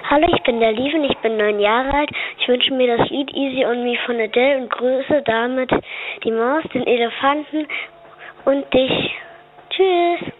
Hallo, ich bin der Lieven, ich bin 9 Jahre alt. Ich wünsche mir das Lied Easy on Me von Adele und grüße damit die Maus, den Elefanten und dich. Tschüss.